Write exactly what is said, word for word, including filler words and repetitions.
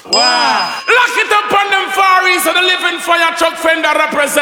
Wow. Lock it up on them far east of the living fire truck fender represent.